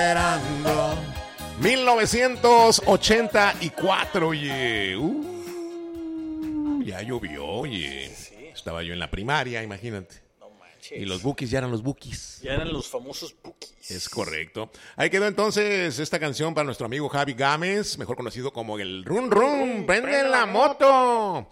Esperando. 1984, oye. Ya llovió, oye. Sí. Estaba yo en la primaria, imagínate. No manches. Y los Bukis ya eran los Bukis. Ya eran los famosos Bukis. Es correcto. Ahí quedó entonces esta canción para nuestro amigo Javi Gámez, mejor conocido como el Run Run, prende la moto.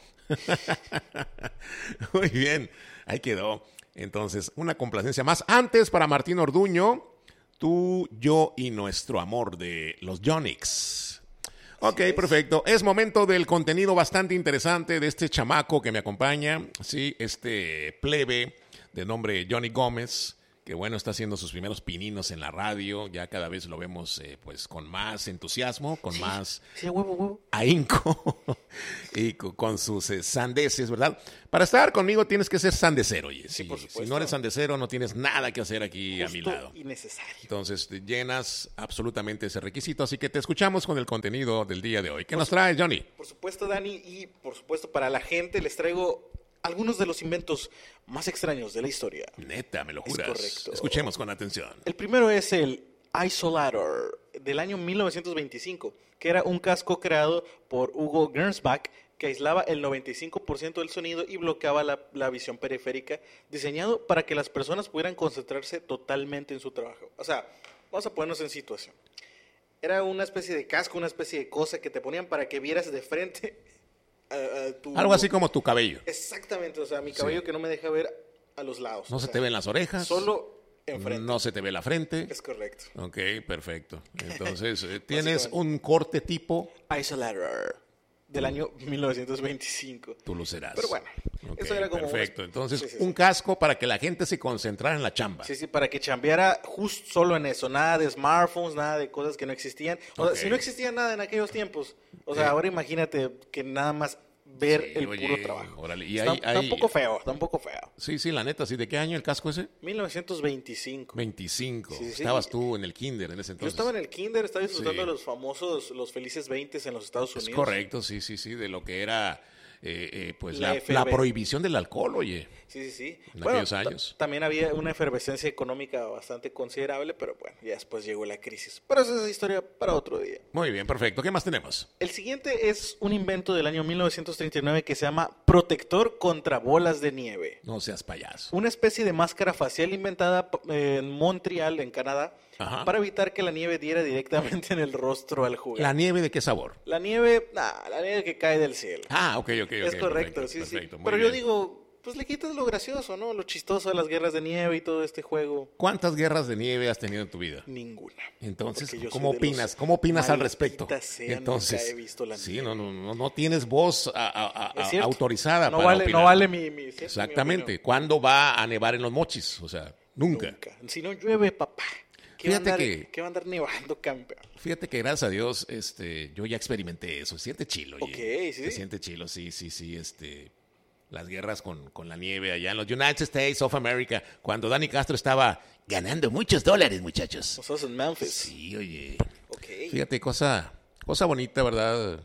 Muy bien, ahí quedó. Entonces, una complacencia más. Antes, para Martín Orduño, Tú, Yo y Nuestro Amor de los Yonix. Ok, perfecto. Es momento del contenido bastante interesante de este chamaco que me acompaña. Sí, este plebe de nombre Johnny Gómez, que bueno, está haciendo sus primeros pininos en la radio. Ya cada vez lo vemos pues con más entusiasmo, con más ahínco y con sus sandeces, ¿verdad? Para estar conmigo tienes que ser sandecero, oye. Sí, por supuesto. Si no eres sandecero, no tienes nada que hacer aquí Justo a mi lado. y necesario. Entonces, te llenas absolutamente ese requisito. Así que te escuchamos con el contenido del día de hoy. ¿Qué nos traes, Johnny? Por supuesto, Dani, y por supuesto para la gente les traigo algunos de los inventos más extraños de la historia. Neta, me lo juras. Es correcto. Escuchemos con atención. El primero es el Isolator del año 1925, que era un casco creado por Hugo Gernsback que aislaba el 95% del sonido y bloqueaba la visión periférica, diseñado para que las personas pudieran concentrarse totalmente en su trabajo. O sea, vamos a ponernos en situación. Era una especie de casco, una especie de cosa que te ponían para que vieras de frente a tu... Algo así como tu cabello. Exactamente, o sea, mi cabello que no me deja ver a los lados. No o se sea, te ven las orejas. Solo enfrente. No se te ve la frente. Es correcto. Ok, perfecto. Entonces, tienes un corte tipo. Isolator del año 1925. Tú lo serás. Pero bueno, Ok, eso era como... perfecto. Entonces, Sí. un casco para que la gente se concentrara en la chamba. Sí, para que chambeara justo solo en eso. Nada de smartphones, nada de cosas que no existían. O sea, si no existía nada en aquellos tiempos. O sea, ahora imagínate que nada más ver Sí, el oye, puro trabajo. órale, y Está un poco feo, está un poco feo. Sí, la neta, sí. ¿De qué año el casco ese? 1925. 25. Sí. Estabas tú en el kinder en ese Yo entonces. estaba en el kinder, estaba disfrutando Sí. de los famosos, los felices 20 en los Estados Unidos. Es correcto, sí, de lo que era pues La la FB. prohibición del alcohol, oye. Sí. En aquellos años. También había una efervescencia económica bastante considerable, pero bueno, ya después llegó la crisis. Pero esa es historia para otro día. Muy bien, perfecto. ¿Qué más tenemos? El siguiente es un invento del año 1939 que se llama protector contra bolas de nieve. No seas payaso. Una especie de máscara facial inventada en Montreal, en Canadá, Ajá. para evitar que la nieve diera directamente en el rostro al jugador. ¿La nieve de qué sabor? La nieve que cae del cielo. Ah, ok. Es correcto, sí. Perfecto, muy Pero bien. yo digo, pues le quitas lo gracioso, ¿no? Lo chistoso de las guerras de nieve y todo este juego. ¿Cuántas guerras de nieve has tenido en tu vida? Ninguna. Entonces, Porque yo ¿cómo soy de los opinas? ¿Cómo opinas al respecto? maldita sea, Entonces, nunca he visto la sí, nieve. no tienes voz Es cierto. autorizada No para vale, opinar. no vale mi Exactamente. ¿Cuándo va a nevar en los mochis? O sea, nunca. Si no llueve, papá. ¿Qué va a Fíjate andar nevando, campeón? Fíjate que gracias a Dios, yo ya experimenté eso. Se siente chilo, oye. Ok, sí. Se siente chilo, sí. Las guerras con la nieve allá en los United States of America, cuando Dani Castro estaba ganando muchos dólares, muchachos. Nosotros en Memphis. Sí, oye. Ok. Fíjate, cosa bonita, ¿verdad?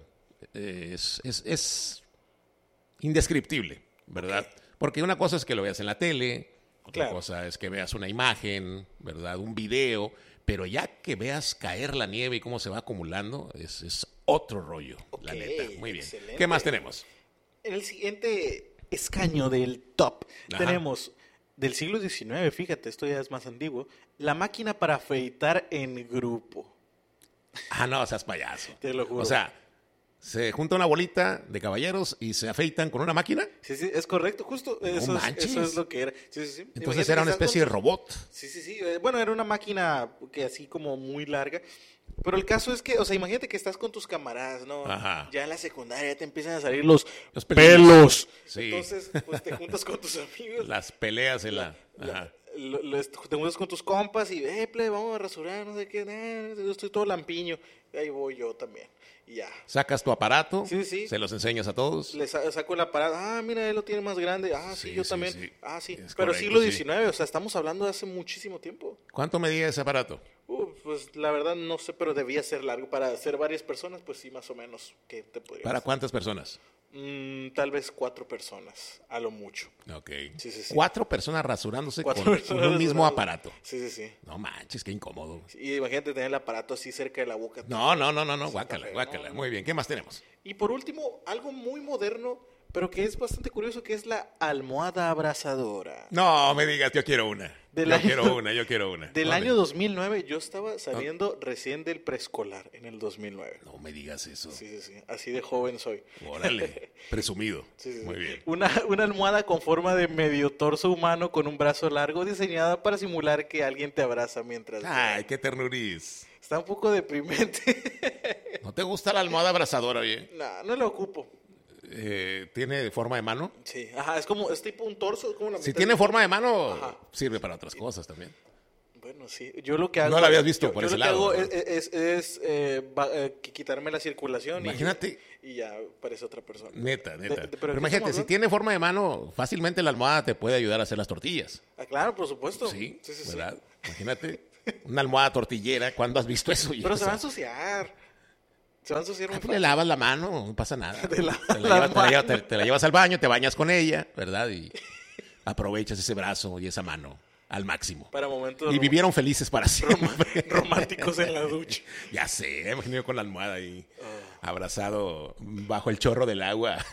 Es indescriptible, ¿verdad? Porque una cosa es que lo veas en la tele, otra Claro. cosa es que veas una imagen, ¿verdad? Un video, pero ya que veas caer la nieve y cómo se va acumulando, es otro rollo, la Ok, neta. Muy bien. excelente. ¿Qué más tenemos? En el siguiente escaño del top Ajá. tenemos del siglo XIX, fíjate, esto ya es más antiguo, la máquina para afeitar en grupo. Ah, no, seas payaso. Te lo juro. O sea, se junta una bolita de caballeros y se afeitan con una máquina. Sí, es correcto, justo eso manches. es lo que era. Sí. Entonces Imagínate era que una estás especie de con- robot. Sí. Bueno, era una máquina que así como muy larga. Pero el caso es que, o sea, imagínate que estás con tus camaradas, ¿no? Ajá. Ya en la secundaria ya te empiezan a salir los Los pelos. Sí. Entonces, pues te juntas con tus amigos. Las peleas en la... Ajá. Te juntas con tus compas y, plebe, vamos a rasurar, no sé qué, yo estoy todo lampiño. Y ahí voy yo también. Y ya. Sacas tu aparato, Sí. se los enseñas a todos. Saco el aparato. Mira, él lo tiene más grande. Sí, Yo sí, también. sí. Sí. Es Pero correcto, siglo sí. XIX, o sea, estamos hablando de hace muchísimo tiempo. ¿Cuánto medía ese aparato? Pues la verdad no sé, pero debía ser largo. Para ser varias personas, pues sí, más o menos. ¿Qué te podría ¿Para decir? cuántas personas? Tal vez 4 personas, a lo mucho. Ok. Sí. 4 personas rasurándose 4 con personas un mismo rasurándose. aparato. Sí. No manches, qué incómodo. Y imagínate tener el aparato así cerca de la boca. No, Sí, guácala, está feo, guácala. no. Muy bien, ¿qué más tenemos? Y por último, algo muy moderno, pero que es bastante curioso, que es la almohada abrazadora. No, me digas, yo quiero una. Del Yo año- quiero una. Del ¿Dónde? año 2009, yo estaba saliendo recién del preescolar, en el 2009. No me digas eso. Sí. Así de joven soy. Órale, presumido. Sí. Muy bien. Una almohada con forma de medio torso humano con un brazo largo diseñada para simular que alguien te abraza mientras... Ay, qué ternuriz. Está un poco deprimente. ¿No te gusta la almohada abrazadora, oye? No la ocupo. ¿Tiene forma de mano? Sí, es tipo un torso. Es como la Si mitad tiene de- forma de mano, Ajá. sirve para otras cosas también. Bueno, sí. Yo lo que hago... No la habías visto yo- por yo ese lo que lado, hago ¿no? quitarme la circulación. Imagínate. Y ya parece otra persona. Neta. pero Pero ¿qué imagínate, estamos si hablando? tiene forma de mano, fácilmente la almohada te puede ayudar a hacer las tortillas. Ah, claro, por supuesto. Sí, Sí. ¿verdad? Imagínate, una almohada tortillera, ¿cuándo has visto eso? Pero O se va a sea, ensuciar. Se va a ensuciar muy pues fácil. le lavas la mano, no pasa nada. Te lavas Te la te la llevas al baño, te bañas con ella, ¿verdad? Y aprovechas ese brazo y esa mano al máximo. Para momentos Y vivieron felices para siempre. románticos en la ducha. Ya sé, me imagino con la almohada ahí, abrazado bajo el chorro del agua.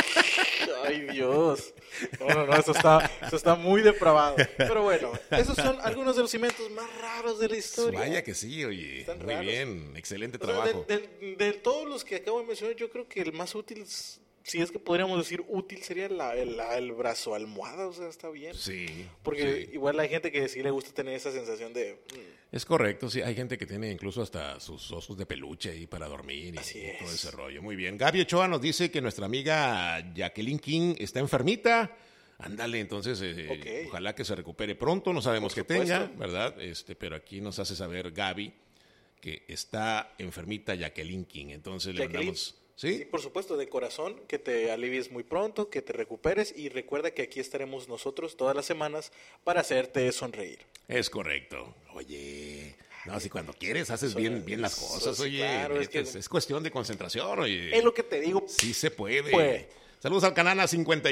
Ay, Dios. No, eso está muy depravado. Pero bueno, esos son algunos de los cimientos más raros de la historia. Vaya que sí, oye. Están Muy raros. bien, excelente O sea, trabajo. de todos los que acabo de mencionar, yo creo que el más útil, si es que podríamos decir útil, sería el brazo almohada. O sea, está bien. Sí. Porque sí. igual hay gente que sí le gusta tener esa sensación de... Es correcto, sí. Hay gente que tiene incluso hasta sus osos de peluche ahí para dormir Así y todo es. ese rollo. Muy bien. Gaby Ochoa nos dice que nuestra amiga Jacqueline King está enfermita. Ándale, entonces, Ok. ojalá que se recupere pronto. No sabemos Por qué tenga, supuesto. ¿verdad? Pero aquí nos hace saber Gaby que está enfermita Jacqueline King. Entonces le Jacqueline, mandamos... sí, ¿Sí? por supuesto, de corazón, que te alivies muy pronto, que te recuperes y recuerda que aquí estaremos nosotros todas las semanas para hacerte sonreír. Es correcto. Oye, no, si cuando quieres haces bien las cosas, sí, oye. claro, es neta, que- es cuestión de concentración, oye. Es lo que te digo. Sí se puede. Puede. Saludos al Canana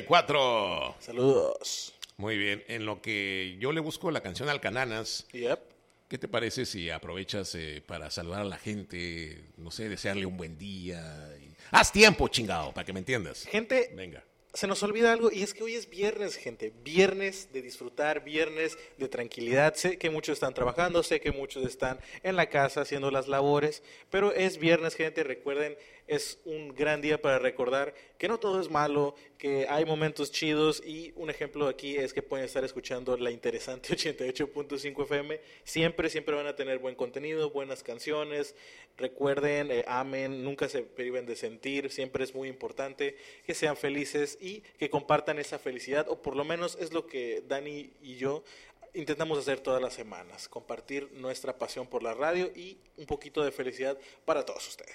54. Saludos. Muy bien. En lo que yo le busco la canción al Cananas, Yep. ¿qué te parece si aprovechas para saludar a la gente? No sé, desearle un buen día. Haz tiempo, chingado, para que me entiendas. Gente, Venga. se nos olvida algo y es que hoy es viernes, gente. Viernes de disfrutar, viernes de tranquilidad. Sé que muchos están trabajando, sé que muchos están en la casa haciendo las labores, pero es viernes, gente. Recuerden, es un gran día para recordar que no todo es malo, que hay momentos chidos y un ejemplo aquí es que pueden estar escuchando la interesante 88.5 FM. Siempre van a tener buen contenido, buenas canciones. Recuerden, amen, nunca se priven de sentir, siempre es muy importante que sean felices y que compartan esa felicidad, o por lo menos es lo que Dani y yo intentamos hacer todas las semanas, compartir nuestra pasión por la radio y un poquito de felicidad para todos ustedes.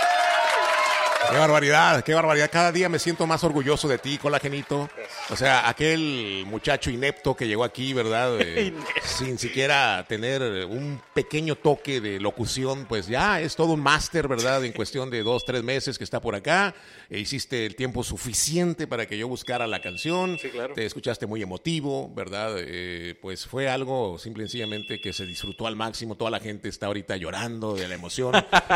Qué barbaridad, qué barbaridad. Cada día me siento más orgulloso de ti, Colagenito. O sea, aquel muchacho inepto que llegó aquí, ¿verdad? Sin siquiera tener un pequeño toque de locución, pues ya es todo un máster, ¿verdad? En cuestión de 2-3 meses que está por acá. Hiciste el tiempo suficiente para que yo buscara la canción. Sí, claro. Te escuchaste muy emotivo, ¿verdad? Pues fue algo simple y sencillamente que se disfrutó al máximo. Toda la gente está ahorita llorando de la emoción,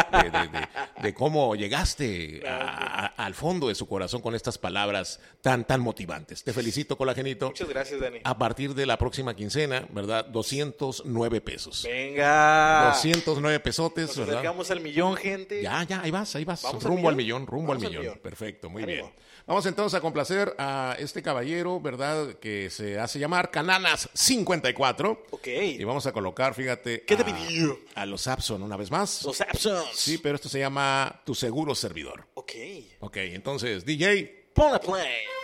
de cómo llegaste al fondo de su corazón con estas palabras tan motivantes. Te felicito, Colagenito. Muchas gracias, Dani. A partir de la próxima quincena, ¿verdad? 209 pesos. Venga. 209 pesotes, Nos ¿verdad? acercamos al millón, gente. Ya, ahí vas. ¿Vamos Rumbo al al millón, rumbo al Vamos al millón. millón. Perfecto, muy Ánimo. bien. Vamos entonces a complacer a este caballero, ¿verdad? Que se hace llamar Cananas 54. Ok. Y vamos a colocar, fíjate, ¿Qué te pidió? a los Abson una vez más. Los Absons. Sí, pero esto se llama Tu Seguro Servidor. Ok. Ok, entonces, DJ. Ponle play.